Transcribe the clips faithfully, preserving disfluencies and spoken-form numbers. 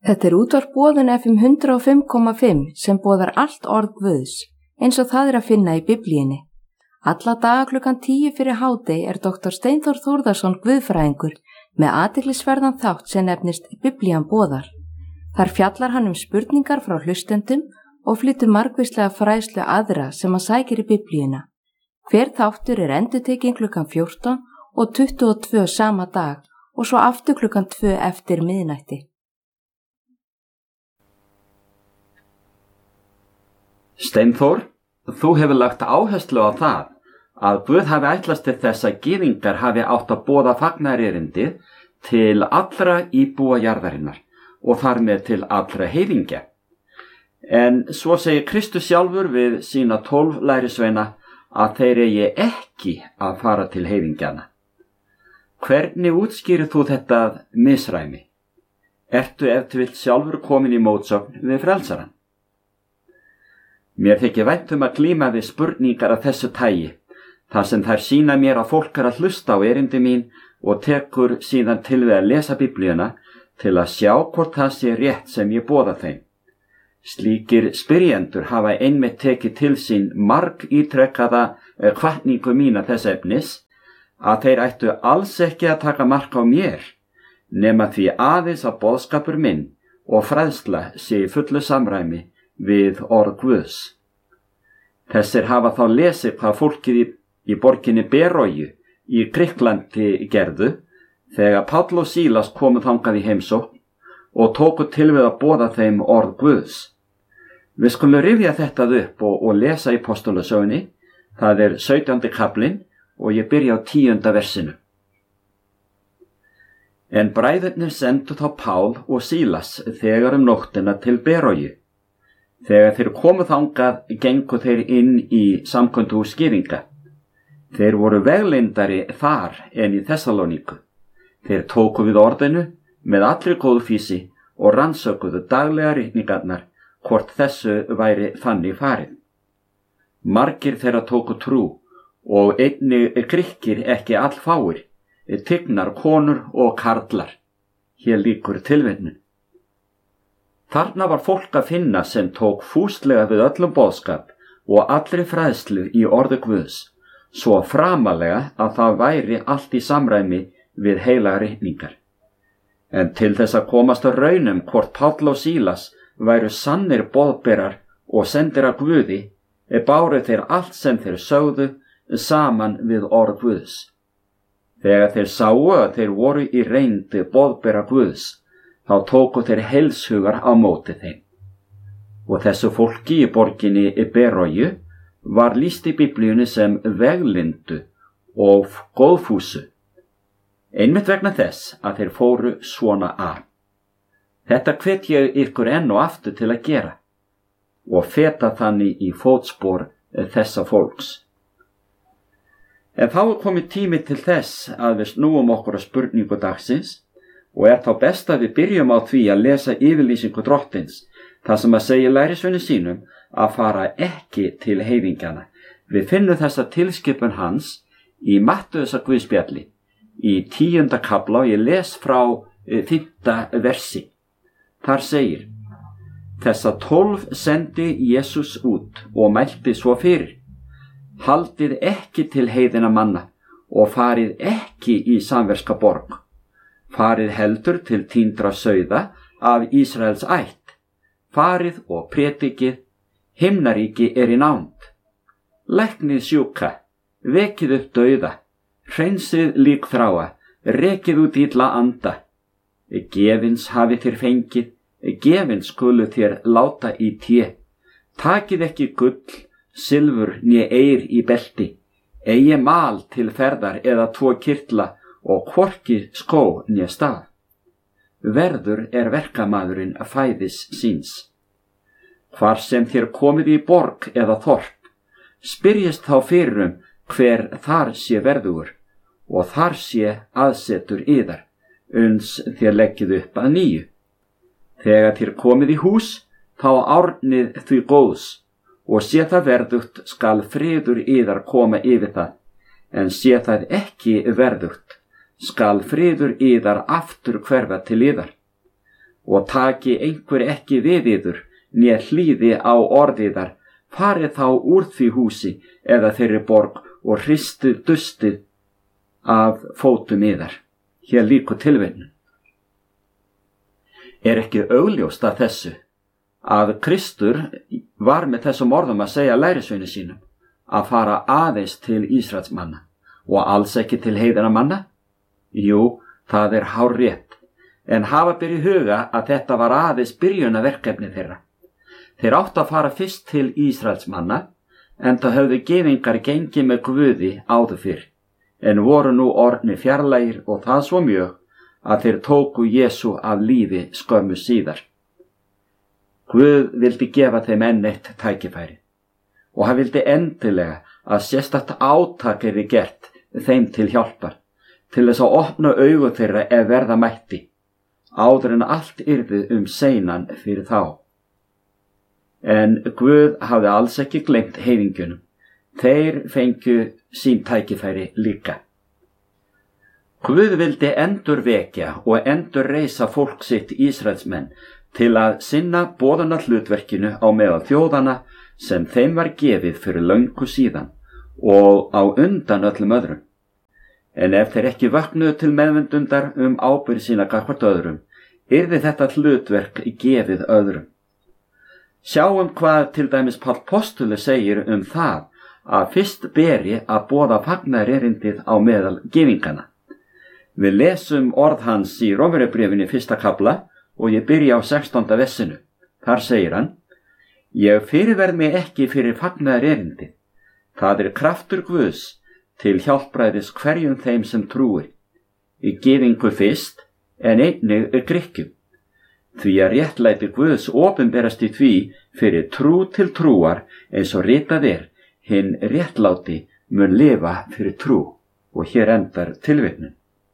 Þetta er útvarp Boðun F M hundrað og fimm komma fimm sem boðar allt orð Guðs, eins og það er að finna í Biblíunni. Alla daga klukkan tíu fyrir hádegi er doktor Steinþór Þórðarson guðfræðingur með athyglisverðan þátt sem nefnist Biblían boðar. Þar fjallar hann um spurningar frá hlustendum og flytur margvíslega fræðslu aðra sem að sækir í Biblíuna. Hver þáttur er endurtekinn klukkan fjórtán og tuttugu og tvö sama dag og svo aftur klukkan tvö eftir miðnætti. Steinþór, þú hefur lagt áherslu á það að Guð hafi ætlast til þess að gyðingar hafi átt að boða fagnaðarerindið til allra íbúa jarðarinnar og þar með til allra heiðingja. En svo segir Kristus sjálfur við sína tólf lærisveina að þeir eigi ekki að fara til heiðingjana. Hvernig útskýrir þú þetta misræmi? Ertu ef til vill sjálfur komin í mótsögn við frelsarann? Mér þykir vænt um að glíma við spurningar af þessu tagi, þar sem þær sýna mér að fólk er að hlusta á erindi mín og tekur síðan til við að lesa Biblíuna til að sjá hvort það sé rétt sem ég boða þeim. Slíkir spyrjendur hafa einmitt tekið til sín marg ítrekkaða hvatningu mína þess efnis að þeir ættu alls ekki að taka mark á mér, nema því aðeins að boðskapur minn og fræðsla sé í fullu samræmi við orð Guðs. Þessir hafa þá lesið hvað fólkið í, í borginni Beróju í Grikklandi gerðu þegar Páll og Sílas komu þangað í heimsókn og tóku til við að boða þeim orð Guðs. Við skulum rifja þetta upp og, og lesa í Postulasögunni, það er sautjándi kaflinn og ég byrja á tíunda versinu. En bræðurnir sendu þá Pál og Sílas þegar um nóttina til Beróju. Þegar þeir komu þangað gengu þeir inn í samkvæmdahús gyðinga. Þeir voru veglyndari þar en í Þessalóníku. Þeir tóku við orðinu með allri góðfýsi og rannsökuðu daglega ritningarnar hvort þessu væri þannig farið. Margir þeirra tóku trú og einnig Grikkir ekki allfáir, tignar konur og karlar. Hér lýkur tilvitnun. Þarna var fólk að finna sem tók fúslega við öllum boðskap og allri fræðslu í orði Guðs, svo framalega að það væri allt í samræmi við heilagar ritningar. En til þess að komast að raunum hvort Páll og Sílas væru sannir boðberar og sendir að Guði, báru þeir allt sem þeir sögðu saman við orð Guðs. Þegar þeir sáu að þeir voru í reynd boðbera Guðs, þá tóku þeir heilshugar á móti þeim. Og þessu fólki í borginni Beróju var lýst í Biblíunni sem veglyndu og góðfúsu, einmitt vegna þess að þeir fóru svona að. Þetta hvet ég ykkur enn og aftur til að gera og feta þannig í fótspor þessa fólks. En þá er komið tími til þess að við snúum okkur að spurningu dagsins og er þá best að við byrjum á því að lesa yfirlýsingu drottins, þar sem að segja lærisveinum sínum að fara ekki til heiðingjana. Við finnum þessa tilskipun hans í Mattheusar guðspjalli, í tíunda kafla og ég les frá fimmta versi. Þar segir: Þessa tólf sendi Jesús út og mælti svo fyrir: Haldið ekki til heiðina manna og farið ekki í samverska borg. Farið heldur til týndra sauða af Ísraels ætt. Farið og prédikið, himnaríki er í nánd. Læknið sjúka, vekið upp dauða, hreinsið líkþráa, rekið út illa anda. Gefins hafið þér fengið, gefins skulu þér láta í té. Takið ekki gull, silfur né eir í belti, eigi mal til ferðar eða tvo kirtla og hvorki skó né staf. Verður er verkamaðurinn fæðis síns. Hvar sem þér komið í borg eða þorp, spyrjist þá fyrir um hver þar sé verðugur og þar sé aðsetur yðar, uns þér leggið upp að nýju. Þegar þér komið í hús, þá árnið því góðs, og sé það verðugt skal friður yðar koma yfir það, en sé það ekki verðugt, skal friður yðar aftur hverfa til yðar. og taki einhver ekki við yður, né hlýði á orðiðar, farið þá úr því húsi eða þeirri borg og hristið dustið af fótum yðar. Hér líkur tilvitnun. Er ekki augljóst að þessu að Kristur var með þessum orðum að segja lærisveini sínum að fara aðeins til Ísraelsmanna og alls ekki til heiðinna manna? Jú, það er hárrétt, en hafa ber í huga að þetta var aðeins byrjunarverkefni þeirra. Þeir áttu að fara fyrst til Ísraelsmanna, enda höfðu gyðingar gengið með Guði áður fyrr, en voru nú orðni fjarlægir og það svo mjög að þeir tóku Jesú af lífi skömmu síðar. Guð vildi gefa þeim enn eitt tækifæri og hann vildi endilega að sérstakt átak yrði gert þeim til hjálpar, til þess að opna augu þeirra ef verða mætti, áður en allt yrði um seinan fyrir þá. En Guð hafði alls ekki gleymt heiðingjunum. Þeir fengju sín tækifæri líka. Guð vildi endurvekja og endurreisa fólk sitt Ísraelsmenn til að sinna boðunarhlutverkinu á meðal þjóðana sem þeim var gefið fyrir löngu síðan og á undan öllum öðrum. En ef þeir ekki vöknuðu til meðvindundar um ábyrgð sína gagnvart öðrum, yrði þetta hlutverk gefið öðrum. Sjáum hvað til dæmis Páll postuli segir um það að fyrst beri að boða fagnaðarerindið á meðal gyðinganna. Við lesum orð hans í Rómverjabréfinu fyrsta kafla og ég byrja á sextánda versinu. Þar segir hann: Ég fyrirverð mig ekki fyrir fagnaðarerindið. Það er kraftur Guðs til hjálpræðis hverjum þeim sem trúir, í gyðingu fyrst en einnig Grikkjum. Því að réttlæti Guðs opinberast í því fyrir trú til trúar eins og ritað er, hinn réttláti mun lifa fyrir trú. Og hér endar tilvitnun.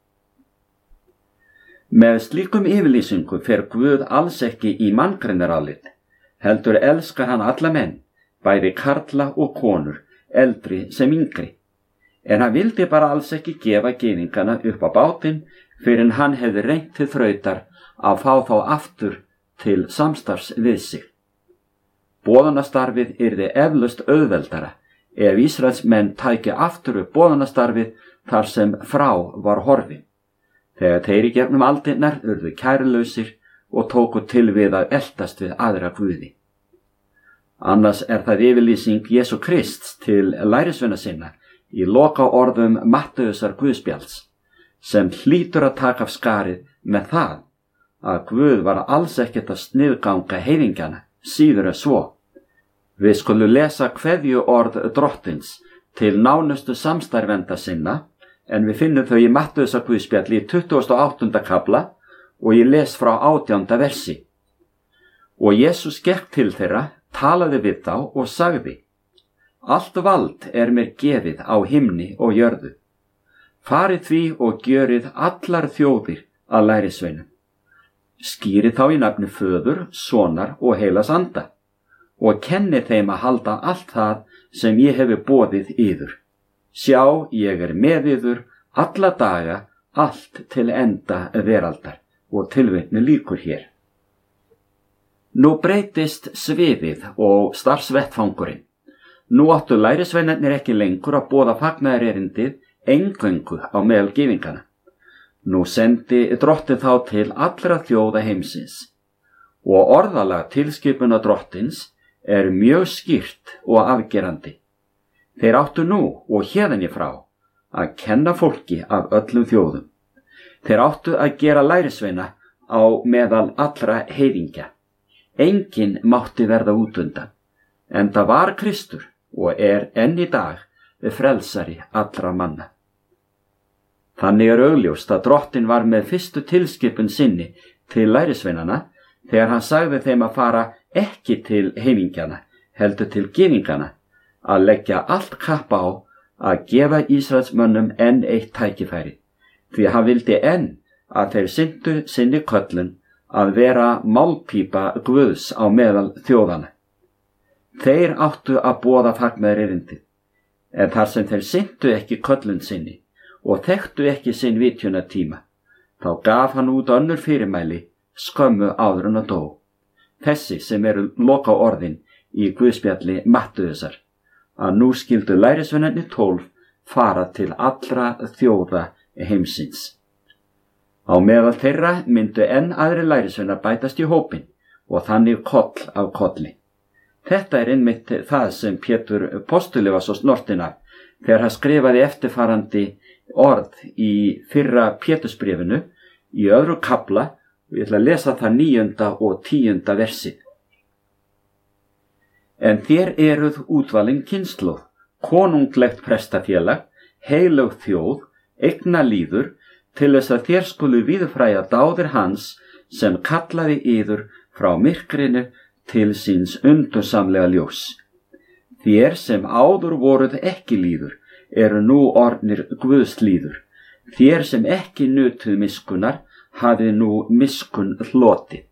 Með slíkum yfirlýsingum fer Guð alls ekki í manngreinarálit, heldur elskar hann alla menn, bæði karla og konur, eldri sem yngri. En hann vildi bara alls ekki gefa gyðingana upp á bátinn fyrir en hann hefði reynt til þrautar að fá þá aftur til samstarfs við sig. Boðunastarfið yrði eflaust auðveldara ef Ísraelsmenn tæki aftur upp boðunastarfið þar sem frá var horfin. Þegar þeir í gegnum aldirnar urðu kærulausir og tóku til við að eltast við aðra guði. Annars er það yfirlýsing Jesú Krists til lærisveina sinna í loka orðum Mattheusar Guðspjalds, sem hlýtur að taka af skarið með það að Guð var alls ekkert að sniðganga heiðingjana, síður en svo. Við skulum lesa kveðju orð drottins til nánustu samstarfenda sinna, en við finnum þau í Mattheusar Guðspjalli í tuttugasta og áttunda kafla og ég les frá átjánda versi. Og Jesús gekk til þeirra, talaði við þá og sagði: Allt vald er mér gefið á himni og jörðu. Farið því og gjörið allar þjóðir að lærisveinum. Skýrið þá í nafni Föður, Sonar og heilags anda og kennið þeim að halda allt það sem ég hefi boðið yður. Sjá, ég er með yður alla daga, allt til enda veraldar. Og tilvitni líkur hér. Nú breytist sviðið og starfsvettfangurinn. Nú áttu lærisveinarnir ekki lengur að boða fagnaðarerindið eingöngu á meðal gyðingana. Nú sendi drottinn þá til allra þjóða heimsins og orðalag tilskipuna drottins er mjög skýrt og afgerandi. Þeir áttu nú og héðan í frá að kenna fólki af öllum þjóðum. Þeir áttu að gera lærisveina á meðal allra heiðingja. Enginn mátti verða útundan, en það var Kristur og er enn í dag frelsari allra manna. Þannig er augljóst að drottinn var með fyrstu tilskipun sinni til lærisveinana þegar hann sagði þeim að fara ekki til heiðingjana, heldur til gyðingana, að leggja allt kapp á að gefa Ísraelsmönnum enn eitt tækifæri, því hann vildi enn að þeir sinntu sinni köllun að vera málpípa Guðs á meðal þjóðana. Þeir áttu að boða fagnaðarerindið, en þar sem þeir sinntu ekki köllun sinni og þekktu ekki sinn vitjunartíma, þá gaf hann út önnur fyrirmæli skömmu áður en að dó. Þessi sem eru loka orðin í Guðspjalli Mattheusar, að nú skildu lærisveinarnir tólf fara til allra þjóða heimsins. Á meðal þeirra myndu enn aðri lærisveinar bætast í hópinn og þannig koll af kolli. Þetta er einmitt það sem Pétur postuli var svo snortinn af þegar hann skrifaði eftirfarandi orð í fyrra Pétursbréfinu í öðru kafla, og ég ætla að lesa það níunda og tíunda versið. En þér eruð útvalin kynslóð, konunglegt prestafélag, heilög þjóð, eignalýður, til þess að þér skulu víðfræja dáðir hans sem kallaði yður frá myrkrinu til síns undursamlega ljós. Þér sem áður voruð ekki lýður eru nú orðnir Guðs lýður. Þér sem ekki nutuð miskunnar hafið nú miskun hlotið.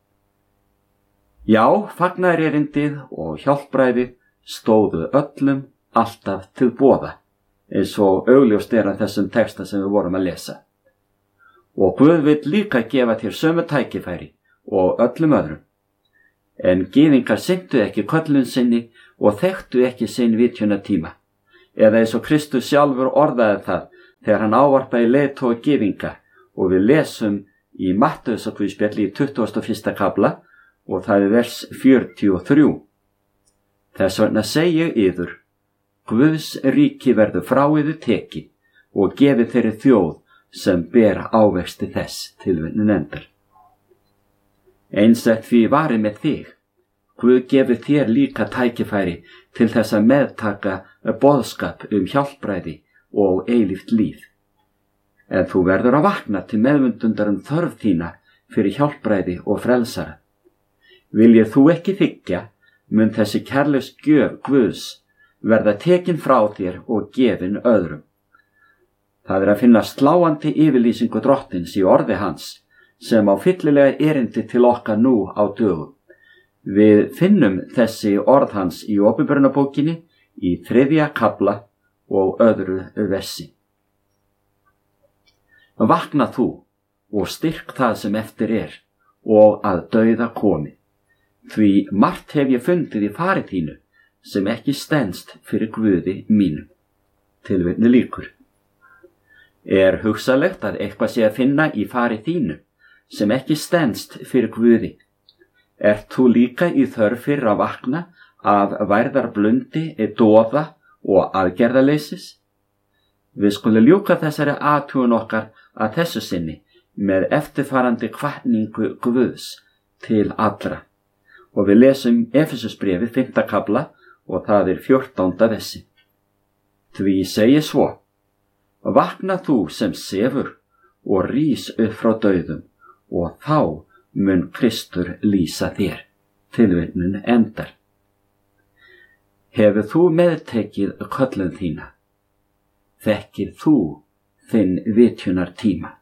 Já, fagnaðarerindið og hjálpræðið stóðu öllum alltaf til boða, eins og augljóst er að þessum texta sem við vorum að lesa. Og Guð vill líka gefa þér sömu tækifæri og öllum öðrum. En gyðingar sinntu ekki köllun sinni og þekktu ekki sinn vitjuna tíma, eða eins og Kristus sjálfur orðaði það þegar hann ávarpaði leiðtoga gyðinga, og við lesum í Mattheusarguðspjalli í tuttugasta og fyrsta kafla og það er vers fjörutíu og þrjú. Þess vegna segi ég yður, Guðs ríki verður frá yður tekið og gefið þeirri þjóð sem ber ávexti þess, tilvitnun endar. Eins er því varið með þig. Guð gefur þér líka tækifæri til þess að meðtaka boðskap um hjálpræði og eilíft líf. En þú verður að vakna til meðvundundar um þörf þína fyrir hjálpræði og frelsara. Viljið þú ekki þiggja, mun þessi kærleiks gjöf Guðs verða tekin frá þér og gefin öðrum. Það er að finna sláandi yfirlýsingu drottins í orði hans, sem á fyllilega erindi til okkar nú á dögum. Við finnum þessi orð hans í Opinberunarbókinni í þriðja kafla og öðru versi. Vakna þú og styrk það sem eftir er og að dauða komi. Því margt hef ég fundið í fari þínu sem ekki stenst fyrir Guði mínum. Tilvitnun lýkur. Er hugsalegt að eitthvað sé að finna í fari þínu sem ekki stenst fyrir Guði? Ert þú líka í þörf fyrir að vakna af værðarblundi, doða og aðgerðaleysis? Við skulum ljúka þessari athugun okkar að þessu sinni með eftirfarandi hvatningu Guðs til allra. Og við lesum Efesusbréfið fimmta kafla og það er fjórtánda versi. Því segi svo, vakna þú sem sefur og rís upp frá dauðum og þá mun Kristur lýsa þér. Tilvitnun endar. Hefur þú meðtekið köllun þína? Þekkir þú þinn vitjunar tíma?